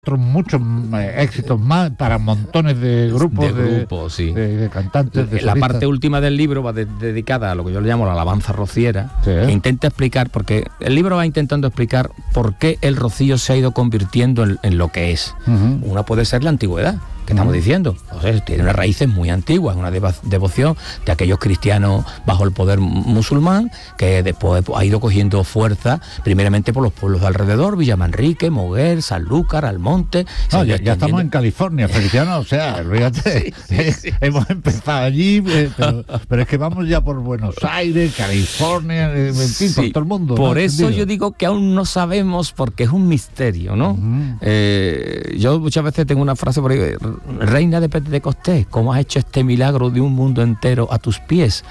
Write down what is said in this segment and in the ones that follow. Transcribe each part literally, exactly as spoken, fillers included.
otros muchos eh, éxitos más para montones de grupos de, de, grupos, sí. de, de cantantes, de la solistas. parte última del libro va de, dedicada a lo que yo le llamo la alabanza rociera, Sí. que intenta explicar, porque el libro va intentando explicar por qué el rocío se ha ido convirtiendo en, en lo que es. Uh-huh. Una puede ser la antigüedad, que estamos diciendo. Entonces, tiene unas raíces muy antiguas, una deva- devoción de aquellos cristianos bajo el poder musulmán, que después ha ido cogiendo fuerza, primeramente por los pueblos de alrededor, Villamanrique, Moguer, Sanlúcar, Almonte. No, ya, ya estamos en California, Feliciano, o sea, olvídate, sí, sí, sí. hemos empezado allí, eh, pero, pero es que vamos ya por Buenos Aires, California, eh, en fin, Sí, por todo el mundo. por ¿no? eso ¿Entendido? yo digo que aún no sabemos, porque es un misterio, ¿no? Uh-huh. Eh, yo muchas veces tengo una frase por ahí: Reina de Pentecostés, ¿cómo has hecho este milagro de un mundo entero a tus pies?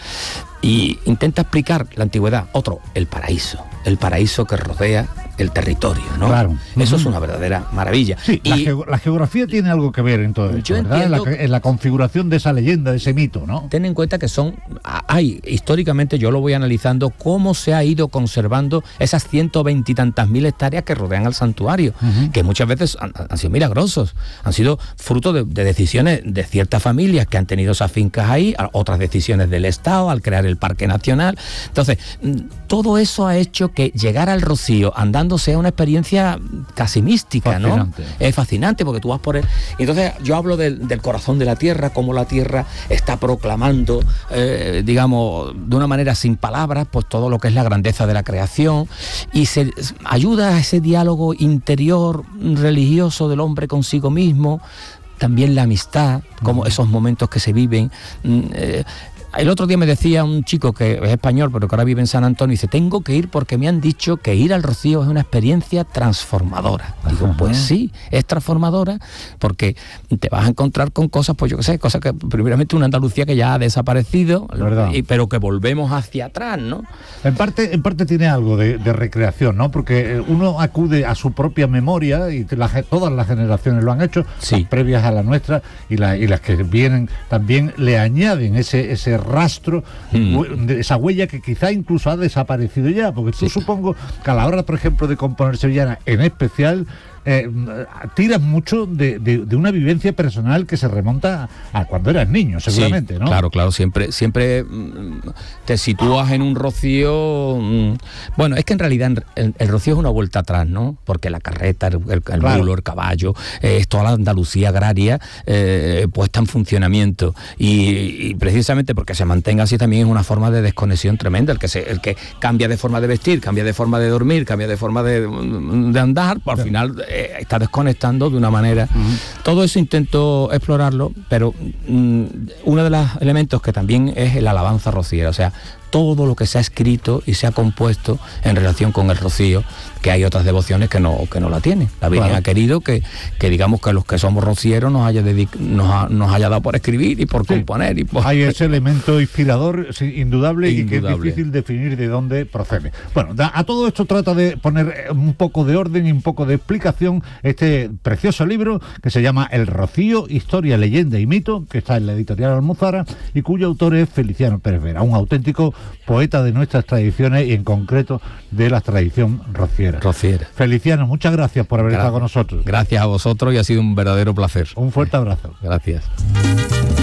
Y intenta explicar la antigüedad. Otro, el paraíso, el paraíso que rodea el territorio, ¿no? Claro. Eso Uh-huh. es una verdadera maravilla. Sí, y la, geo- la geografía tiene algo que ver en todo esto, Yo ¿verdad? En la, entiendo- en la configuración de esa leyenda, de ese mito, ¿no? ten en cuenta que son, hay, históricamente yo lo voy analizando, cómo se ha ido conservando esas ciento veinte y tantas mil hectáreas que rodean al santuario, Uh-huh. que muchas veces han, han sido milagrosos, han sido fruto de, de decisiones de ciertas familias que han tenido esas fincas ahí, a- otras decisiones del Estado al crear el Parque Nacional. Entonces, mm, todo eso ha hecho que llegar al Rocío andando sea una experiencia casi mística, Fascinante. ¿no? Es fascinante porque tú vas por él. Y entonces yo hablo del, del corazón de la tierra, cómo la tierra está proclamando, eh, digamos, de una manera sin palabras, pues todo lo que es la grandeza de la creación, y se ayuda a ese diálogo interior religioso del hombre consigo mismo, también la amistad, como esos momentos que se viven. mm, eh, El otro día me decía un chico que es español, pero que ahora vive en San Antonio, y dice: tengo que ir porque me han dicho que ir al Rocío es una experiencia transformadora. Digo, Ajá. pues sí, es transformadora, porque te vas a encontrar con cosas, pues yo qué sé, cosas que primeramente una Andalucía que ya ha desaparecido, ¿Verdad? y, pero que volvemos hacia atrás, ¿no? En parte, en parte tiene algo de, de recreación, ¿no? Porque eh, uno acude a su propia memoria, y la ge- todas las generaciones lo han hecho, Sí. las previas a la nuestra y, la- y las que vienen también le añaden ese, ese rastro, Mm. hue- de esa huella que quizá incluso ha desaparecido ya, porque tú Sí. supongo que a la hora, por ejemplo, de componer sevillana en especial, eh, tiras mucho de, de- de una vivencia personal que se remonta a cuando eras niño, seguramente, Sí, ¿no? Claro, claro, siempre, siempre mm, te sitúas en un Rocío. mm, Bueno, es que en realidad el, el Rocío es una vuelta atrás, ¿no? Porque la carreta, el, el, el Claro. mulo, el caballo, eh, es toda la Andalucía agraria eh, puesta en funcionamiento. Y, y precisamente porque se mantenga así también es una forma de desconexión tremenda. El que se, el que cambia de forma de vestir, cambia de forma de dormir, cambia de forma de, de andar, pues al final eh, está desconectando de una manera. Uh-huh. Todo eso intento explorarlo, pero mm, uno de los elementos que también es la alabanza rociera, o sea, todo lo que se ha escrito y se ha compuesto en relación con el Rocío, que hay otras devociones que no, que no la tienen. La Virgen Claro. ha querido que, que digamos que los que somos rocieros nos haya, dedic- nos, ha, nos haya dado por escribir y por Sí. componer. Y por... Hay ese elemento inspirador, sí, indudable, y que es Indudable. difícil definir de dónde procede. Bueno, da- a todo esto trata de poner eh, un poco de orden y un poco de explicación este precioso libro que se llama El Rocío, Historia, Leyenda y Mito, que está en la editorial Almuzara y cuyo autor es Feliciano Pérez Vera, un auténtico poeta de nuestras tradiciones y en concreto de la tradición rociera. Rociera. Feliciano, muchas gracias por haber Gra- estado con nosotros. Gracias a vosotros y ha sido un verdadero placer. Un fuerte abrazo. Gracias.